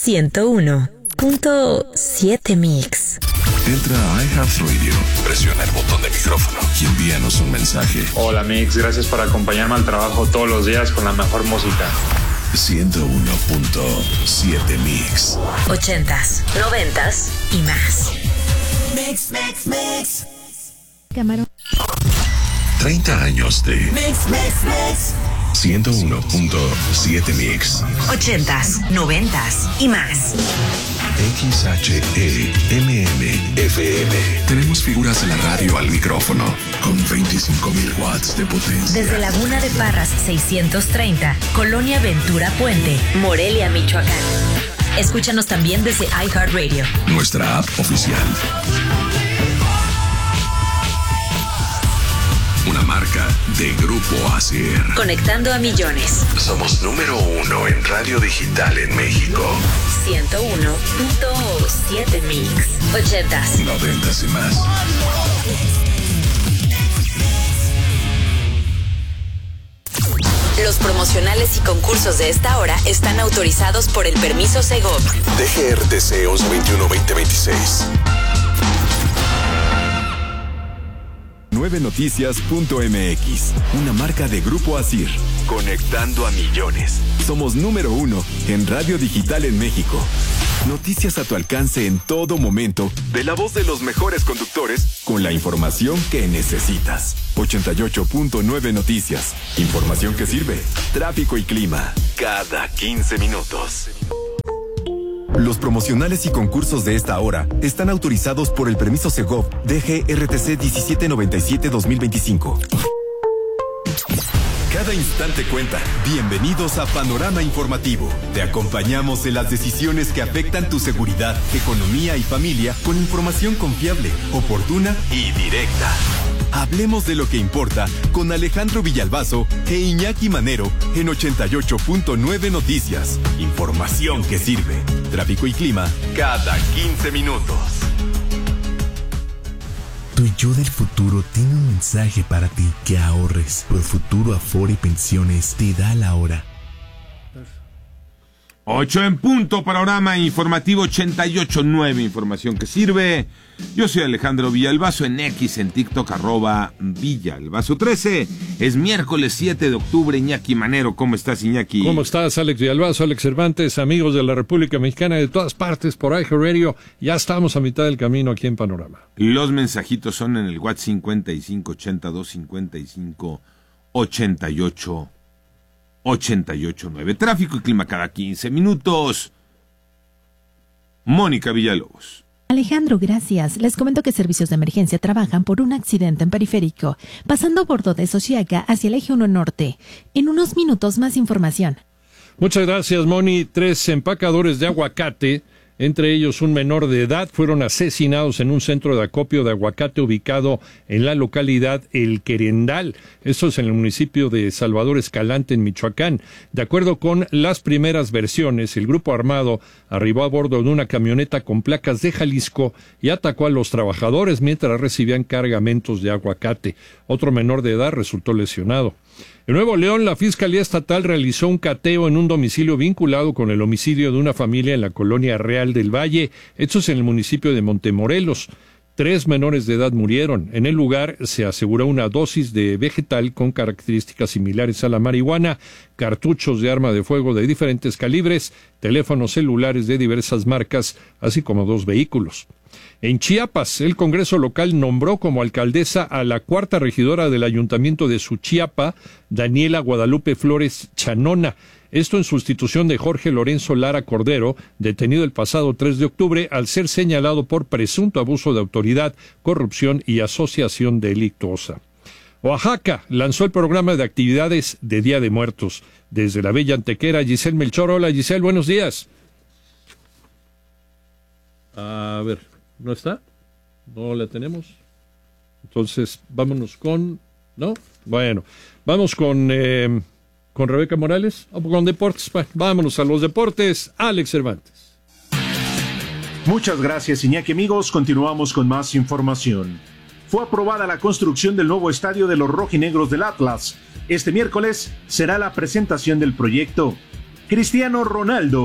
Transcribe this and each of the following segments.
101.7 Mix. Entra a iHeartRadio, presiona el botón de micrófono y envíanos un mensaje. Hola Mix, gracias por acompañarme al trabajo todos los días con la mejor música. 101.7 Mix. 80s, 90s y más. Mix, mix, mix. Camarón. 30 años de Mix, mix, mix. 101.7 Mix. 80s, 90s y más. XHEMM-FM. Tenemos figuras de la radio al micrófono con 25,000 watts de potencia. Desde Laguna de Parras 630, Colonia Ventura Puente, Morelia, Michoacán. Escúchanos también desde iHeartRadio, Nuestra app oficial. Una marca de Grupo ASIR. Conectando a millones. Somos número 1 en radio digital en México. 101.7 Mix. 80s, 90s y más. Los promocionales y concursos de esta hora están autorizados por el permiso Segov. DGRTC 1121-2026. 9noticias.mx, una marca de Grupo ASIR. Conectando a millones. Somos número 1 en radio digital en México. Noticias a tu alcance en todo momento, de la voz de los mejores conductores, con la información que necesitas. 88.9 Noticias. Información que sirve. Tráfico y clima. Cada 15 minutos. Los promocionales y concursos de esta hora están autorizados por el permiso Segov DGRTC 1797-2025. Cada instante cuenta. Bienvenidos a Panorama Informativo. Te acompañamos en las decisiones que afectan tu seguridad, economía y familia con información confiable, oportuna y directa. Hablemos de lo que importa con Alejandro Villalbazo e Iñaki Manero en 88.9 Noticias. Información que sirve. Tráfico y clima cada 15 minutos. Tu yo del futuro tiene un mensaje para ti: que ahorres. Profuturo Afore Pensiones te da la hora. 8 en punto, panorama informativo 88.9, información que sirve. Yo soy Alejandro Villalbazo, en X, en TikTok, @Villalbazo13. Es miércoles 7 de octubre, Iñaki Manero. ¿Cómo estás, Iñaki? ¿Cómo estás, Alex Villalbazo, Alex Cervantes, amigos de la República Mexicana de todas partes por iHeartRadio? Ya estamos a mitad del camino aquí en Panorama. Los mensajitos son en el WhatsApp 5582558889. Tráfico y clima cada 15 minutos. Mónica Villalobos. Alejandro, gracias. Les comento que servicios de emergencia trabajan por un accidente en Periférico, pasando a bordo de Sociaca hacia el Eje 1 Norte. En unos minutos más información. Muchas gracias, Moni. 3 empacadores de aguacate, entre ellos un menor de edad, fueron asesinados en un centro de acopio de aguacate ubicado en la localidad El Querendal. Esto es en el municipio de Salvador Escalante, en Michoacán. De acuerdo con las primeras versiones, el grupo armado arribó a bordo de una camioneta con placas de Jalisco y atacó a los trabajadores mientras recibían cargamentos de aguacate. Otro menor de edad resultó lesionado. En Nuevo León, la Fiscalía Estatal realizó un cateo en un domicilio vinculado con el homicidio de una familia en la colonia Real del Valle, hechos en el municipio de Montemorelos. 3 menores de edad murieron. En el lugar se aseguró una dosis de vegetal con características similares a la marihuana, cartuchos de arma de fuego de diferentes calibres, teléfonos celulares de diversas marcas, así como 2 vehículos. En Chiapas, el Congreso local nombró como alcaldesa a la 4ª regidora del Ayuntamiento de Suchiapa, Daniela Guadalupe Flores Chanona. Esto en sustitución de Jorge Lorenzo Lara Cordero, detenido el pasado 3 de octubre al ser señalado por presunto abuso de autoridad, corrupción y asociación delictuosa. Oaxaca lanzó el programa de actividades de Día de Muertos. Desde la bella Antequera, Giselle Melchor. Hola, Giselle, buenos días. A ver, ¿no está? ¿No la tenemos? Entonces, vámonos con... ¿No? Bueno, vamos con Rebeca Morales, o con deportes. Bueno, vámonos a los deportes. Alex Cervantes. Muchas gracias, Iñaki. Amigos, continuamos con más información. Fue aprobada la construcción del nuevo estadio de los rojinegros del Atlas. Este miércoles será la presentación del proyecto. Cristiano Ronaldo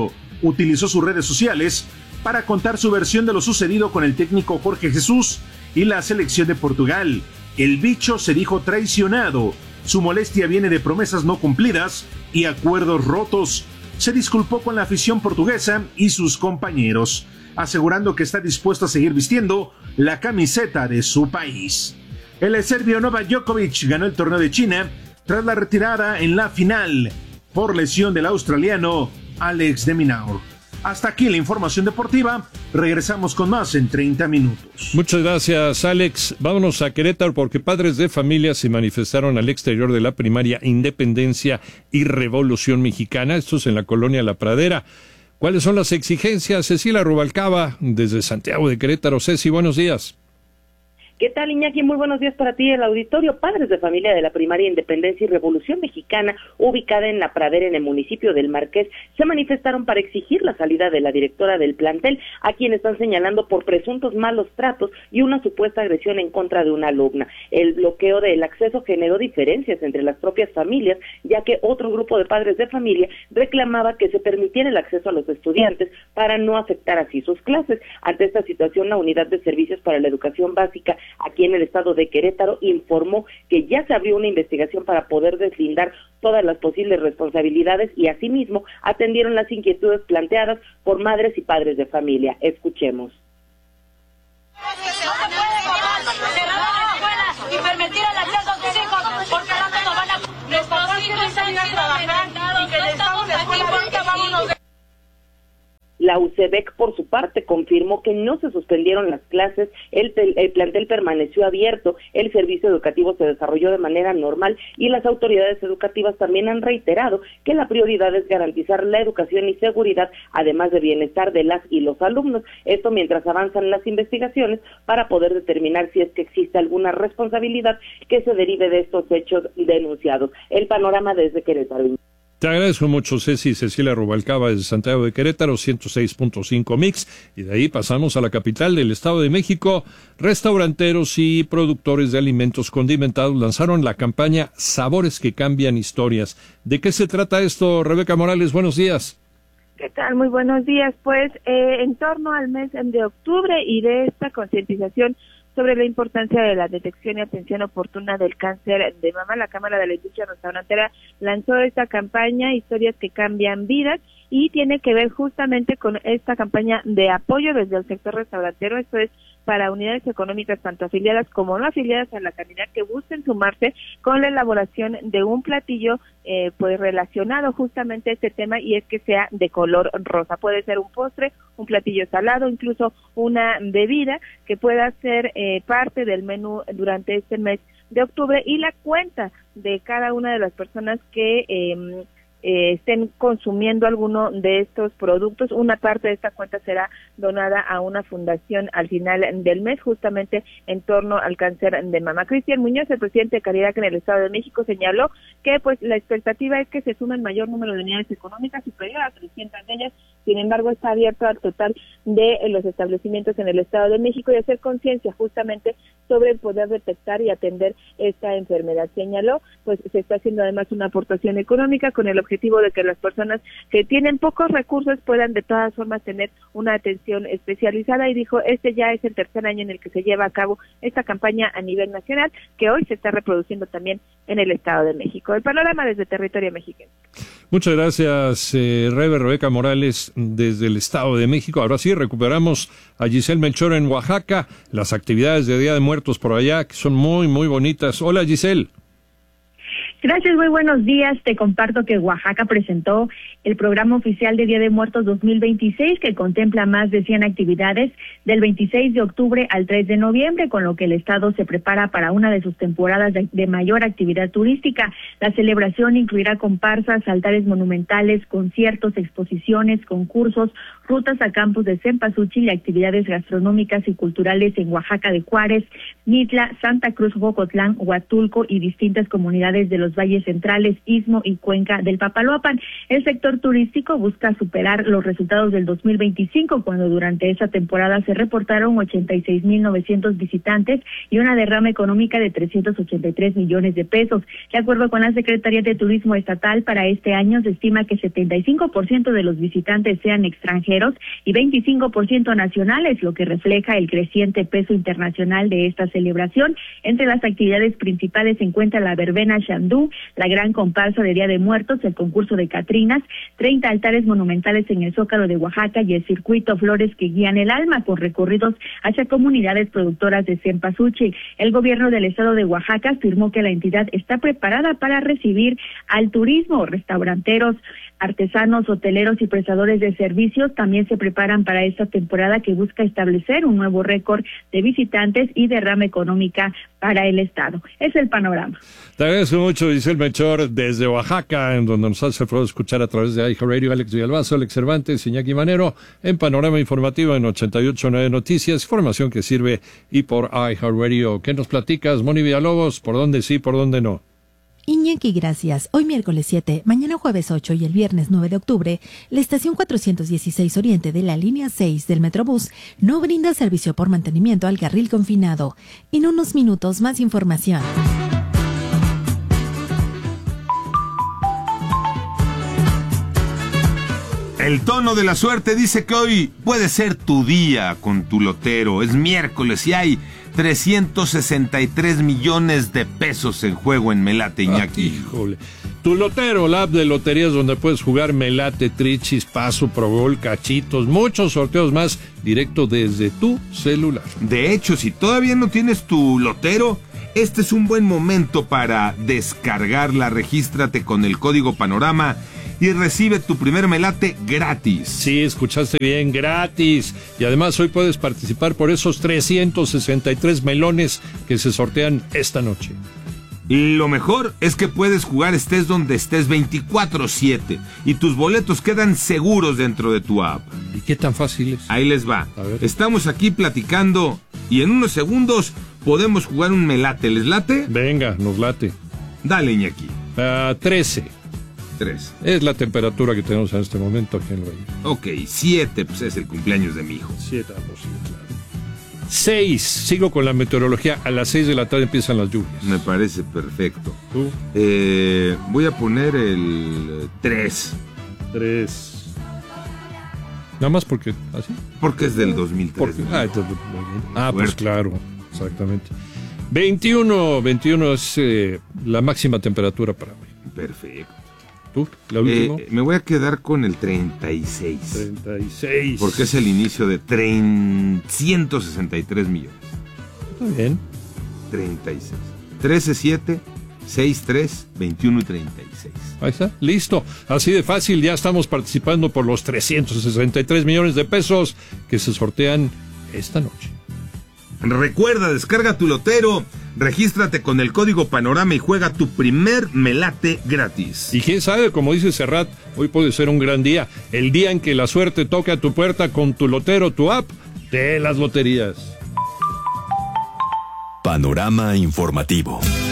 utilizó sus redes sociales para contar su versión de lo sucedido con el técnico Jorge Jesús y la selección de Portugal. El bicho se dijo traicionado. Su molestia viene de promesas no cumplidas y acuerdos rotos. Se disculpó con la afición portuguesa y sus compañeros, asegurando que está dispuesto a seguir vistiendo la camiseta de su país. El serbio Novak Djokovic ganó el torneo de China tras la retirada en la final por lesión del australiano Alex de Minaur. Hasta aquí la información deportiva. Regresamos con más en 30 minutos. Muchas gracias, Alex. Vámonos a Querétaro porque padres de familia se manifestaron al exterior de la primaria Independencia y Revolución Mexicana. Esto es en la colonia La Pradera. ¿Cuáles son las exigencias? Cecilia Rubalcaba, desde Santiago de Querétaro. Ceci, buenos días. ¿Qué tal, Iñaki? Muy buenos días para ti, el auditorio. Padres de familia de la primaria Independencia y Revolución Mexicana, ubicada en La Pradera, en el municipio del Marqués, se manifestaron para exigir la salida de la directora del plantel, a quien están señalando por presuntos malos tratos y una supuesta agresión en contra de una alumna. El bloqueo del acceso generó diferencias entre las propias familias, ya que otro grupo de padres de familia reclamaba que se permitiera el acceso a los estudiantes para no afectar así sus clases. Ante esta situación, la Unidad de Servicios para la Educación Básica aquí en el estado de Querétaro informó que ya se abrió una investigación para poder deslindar todas las posibles responsabilidades y asimismo atendieron las inquietudes planteadas por madres y padres de familia. Escuchemos. No se puede cerrar las escuelas y permitir el acceso a tus hijos, porque al rato nos van a... Nuestros hijos han sido trabajar y que les estamos aquí porque vámonos de... La UCEBEC, por su parte, confirmó que no se suspendieron las clases, el plantel permaneció abierto, el servicio educativo se desarrolló de manera normal y las autoridades educativas también han reiterado que la prioridad es garantizar la educación y seguridad, además de bienestar de las y los alumnos. Esto mientras avanzan las investigaciones para poder determinar si es que existe alguna responsabilidad que se derive de estos hechos denunciados. El panorama desde Querétaro. Te agradezco mucho, Cecilia Rubalcaba, desde Santiago de Querétaro, 106.5 Mix, y de ahí pasamos a la capital del Estado de México. Restauranteros y productores de alimentos condimentados lanzaron la campaña Sabores que Cambian Historias. ¿De qué se trata esto, Rebeca Morales? Buenos días. ¿Qué tal? Muy buenos días. Pues en torno al mes de octubre y de esta concientización sobre la importancia de la detección y atención oportuna del cáncer de mama, la Cámara de la Industria Restaurantera lanzó esta campaña, Historias que Cambian Vidas, y tiene que ver justamente con esta campaña de apoyo desde el sector restaurantero. Esto es para unidades económicas tanto afiliadas como no afiliadas a la candidatura que busquen sumarse con la elaboración de un platillo pues relacionado justamente a este tema, y es que sea de color rosa. Puede ser un postre, un platillo salado, incluso una bebida que pueda ser parte del menú durante este mes de octubre, y la cuenta de cada una de las personas que estén consumiendo alguno de estos productos, una parte de esta cuenta será donada a una fundación al final del mes, justamente en torno al cáncer de mama. Cristian Muñoz, el presidente de Caridad en el Estado de México, señaló que pues la expectativa es que se sume el mayor número de unidades económicas, superior a 300 de ellas. Sin embargo, está abierto al total de los establecimientos en el Estado de México y hacer conciencia justamente sobre poder detectar y atender esta enfermedad. Señaló, pues se está haciendo además una aportación económica con el objetivo de que las personas que tienen pocos recursos puedan de todas formas tener una atención especializada, y dijo, este ya es el tercer año en el que se lleva a cabo esta campaña a nivel nacional, que hoy se está reproduciendo también en el Estado de México. El panorama desde territorio mexicano. Muchas gracias, Rebeca Morales, desde el Estado de México. Ahora sí, recuperamos a Giselle Melchor en Oaxaca, las actividades de Día de Muertos por allá, que son muy, muy bonitas. Hola, Giselle. Gracias, muy buenos días. Te comparto que Oaxaca presentó el programa oficial de Día de Muertos 2026, que contempla más de 100 actividades del 26 de octubre al 3 de noviembre, con lo que el Estado se prepara para una de sus temporadas de mayor actividad turística. La celebración incluirá comparsas, altares monumentales, conciertos, exposiciones, concursos, rutas a campos de Cempasúchil y actividades gastronómicas y culturales en Oaxaca de Juárez, Mitla, Santa Cruz, Jocotlán, Huatulco y distintas comunidades de los valles centrales, Istmo y Cuenca del Papaloapan. El sector sector turístico busca superar los resultados del 2025, cuando durante esa temporada se reportaron 86,900 visitantes y una derrama económica de 383 millones de pesos. De acuerdo con la Secretaría de Turismo Estatal, para este año se estima que 75% de los visitantes sean extranjeros y 25% nacionales, lo que refleja el creciente peso internacional de esta celebración. Entre las actividades principales se encuentra la verbena Xandú, la gran comparsa de Día de Muertos, el concurso de Catrinas, 30 altares monumentales en el Zócalo de Oaxaca y el circuito Flores que guían el alma, con recorridos hacia comunidades productoras de cempasúchil. El gobierno del estado de Oaxaca afirmó que la entidad está preparada para recibir al turismo. Restauranteros, artesanos, hoteleros y prestadores de servicios también se preparan para esta temporada que busca establecer un nuevo récord de visitantes y derrama económica para el estado. Es el panorama. Te agradezco mucho, Giselle Melchor, desde Oaxaca, en donde nos hace el favor de escuchar a través de iHeartRadio, Alex Villalbazo, Alex Cervantes, Iñaki Manero, en Panorama Informativo en 88.9 Noticias, información que sirve y por iHeartRadio. ¿Qué nos platicas, Moni Villalobos? ¿Por dónde sí, por dónde no? Iñaki, gracias. Hoy miércoles 7, mañana jueves 8 y el viernes 9 de octubre, la estación 416 Oriente de la línea 6 del Metrobús no brinda servicio por mantenimiento al carril confinado. En unos minutos, más información. El tono de la suerte dice que hoy puede ser tu día con tu lotero. Es miércoles y hay 363 millones de pesos en juego en Melate, Iñaki. Híjole. Tu Lotero, la app de loterías donde puedes jugar Melate, Trichis, Paso, Progol, Cachitos, muchos sorteos más directo desde tu celular. De hecho, si todavía no tienes tu Lotero, este es un buen momento para descargarla. Regístrate con el código Panorama y recibe tu primer melate gratis. Sí, escuchaste bien, gratis. Y además hoy puedes participar por esos 363 melones que se sortean esta noche. Y lo mejor es que puedes jugar estés donde estés 24/7 y tus boletos quedan seguros dentro de tu app. ¿Y qué tan fácil es? Ahí les va. Estamos aquí platicando y en unos segundos podemos jugar un melate. ¿Les late? Venga, nos late. Dale, Iñaki. 13. Es la temperatura que tenemos en este momento aquí en el Valle. Ok, 7, pues es el cumpleaños de mi hijo. 7, vamos, claro. 6, sigo con la meteorología. A las 6 de la tarde empiezan las lluvias. Me parece perfecto. ¿Tú? Voy a poner el 3. 3. Nada más porque, ¿así? Porque es del 2003. Pues claro, exactamente. 21 es la máxima temperatura para hoy. Perfecto. ¿Tú? ¿La última? Me voy a quedar con el 36. 36. Porque es el inicio de 163 millones. Está bien. 36. 13, 7, 6, 3, 21 y 36. Ahí está, listo. Así de fácil, ya estamos participando por los 363 millones de pesos que se sortean esta noche. Recuerda, descarga tu Lotero, regístrate con el código Panorama y juega tu primer melate gratis. Y quién sabe, como dice Serrat, hoy puede ser un gran día, el día en que la suerte toque a tu puerta con tu Lotero, tu app de las loterías. Panorama informativo.